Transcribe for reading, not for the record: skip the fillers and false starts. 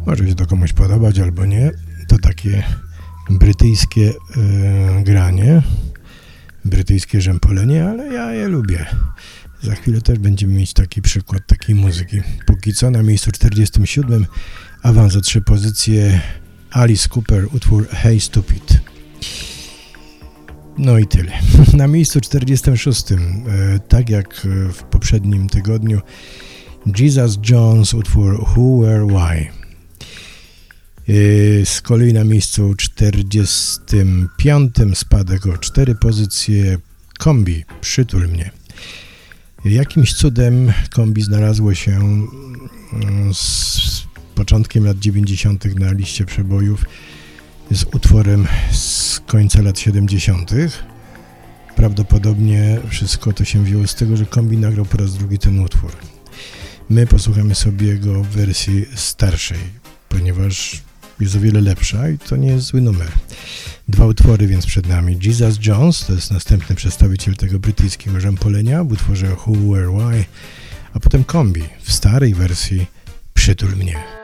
Może się to komuś podobać albo nie. To takie brytyjskie granie, brytyjskie rzępolenie, ale ja je lubię. Za chwilę też będziemy mieć taki przykład takiej muzyki. Póki co na miejscu 47 awans o 3 pozycje Alice Cooper, utwór Hey Stupid. No i tyle. Na miejscu 46, tak jak w poprzednim tygodniu, Jesus Jones, utwór Who, Where, Why. Z kolei na miejscu 45 spadek o 4 pozycje Kombi, Przytul mnie. Jakimś cudem Kombi znalazło się z początkiem lat 90. na liście przebojów z utworem z końca lat 70. Prawdopodobnie wszystko to się wzięło z tego, że Kombi nagrał po raz drugi ten utwór. My posłuchamy sobie jego w wersji starszej, ponieważ jest o wiele lepsza i to nie jest zły numer. 2 utwory więc przed nami. Jesus Jones, to jest następny przedstawiciel tego brytyjskiego rzępolenia w utworze Who, Where, Why, a potem Kombi w starej wersji Przytul mnie.